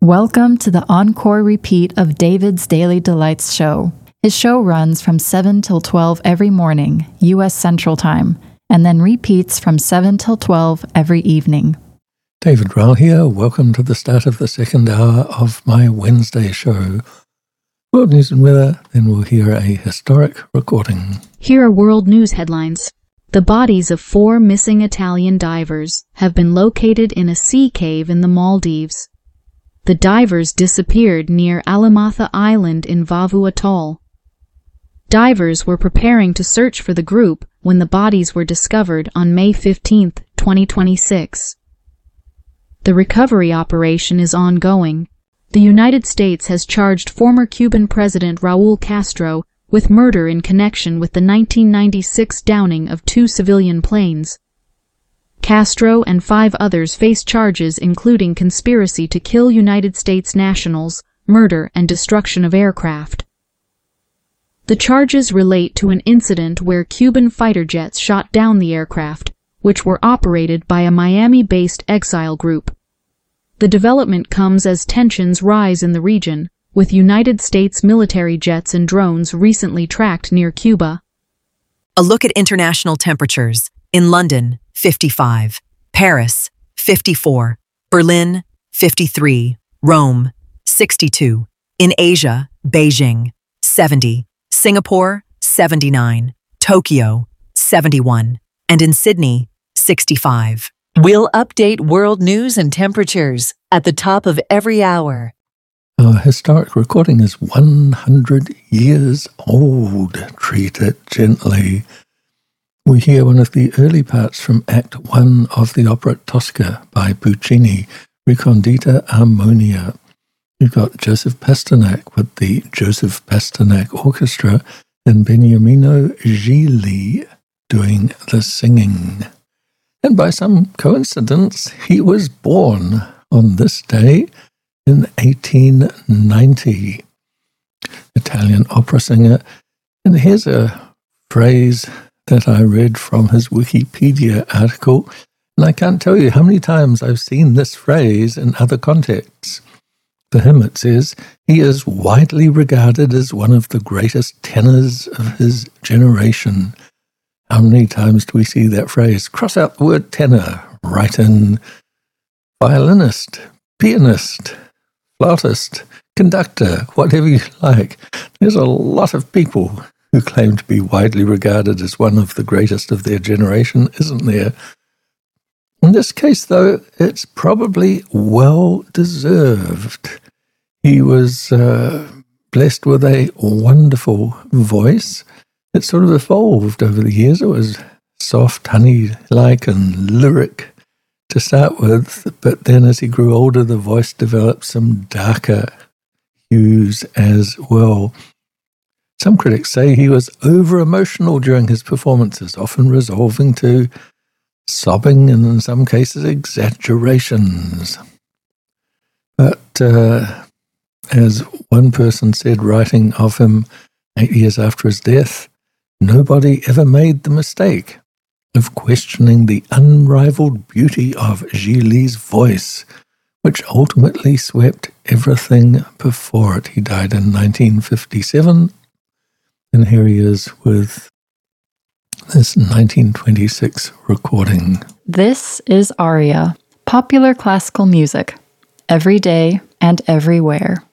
Welcome to the encore repeat of David's Daily Delights show. His show runs from 7 till 12 every morning, U.S. Central Time, and then repeats from 7 till 12 every evening. David Rowell here. Welcome to the start of the second hour of my Wednesday show. World news and weather, then we'll hear a historic recording. Here are world news headlines. The bodies of 4 missing Italian divers have been located in a sea cave in the Maldives. The divers disappeared near Alamatha Island in Vavu Atoll. Divers were preparing to search for the group when the bodies were discovered on May 15, 2026. The recovery operation is ongoing. The United States has charged former Cuban President Raul Castro with murder in connection with the 1996 downing of 2 civilian planes. Castro and 5 others face charges including conspiracy to kill United States nationals, murder, and destruction of aircraft. The charges relate to an incident where Cuban fighter jets shot down the aircraft, which were operated by a Miami-based exile group. The development comes as tensions rise in the region, with United States military jets and drones recently tracked near Cuba. A look at international temperatures. In London, 55. Paris, 54. Berlin, 53. Rome, 62. In Asia, Beijing, 70. Singapore, 79. Tokyo, 71. And in Sydney, 65. We'll update world news and temperatures at the top of every hour. Our historic recording is 100 years old. Treat it gently. We hear one of the early parts from Act 1 of the opera Tosca by Puccini, Recondita Armonia. You've got Joseph Pasternak with the Joseph Pasternak Orchestra and Beniamino Gigli doing the singing. And by some coincidence, he was born on this day in 1890. Italian opera singer. And here's a phrase that I read from his Wikipedia article, and I can't tell you how many times I've seen this phrase in other contexts. For him it says, he is widely regarded as one of the greatest tenors of his generation. How many times do we see that phrase? Cross out the word tenor, write in violinist, pianist, flautist, conductor, whatever you like. There's a lot of people who claim to be widely regarded as one of the greatest of their generation, isn't there? In this case, though, it's probably well-deserved. He was blessed with a wonderful voice. It sort of evolved over the years. It was soft, honey-like and lyric to start with, but then as he grew older, the voice developed some darker hues as well. Some critics say he was over-emotional during his performances, often resolving to sobbing and, in some cases, exaggerations. But as one person said, writing of him 8 years after his death, nobody ever made the mistake of questioning the unrivaled beauty of Gigli's voice, which ultimately swept everything before it. He died in 1957. And here he is with this 1926 recording. This is Aria, popular classical music, every day and everywhere.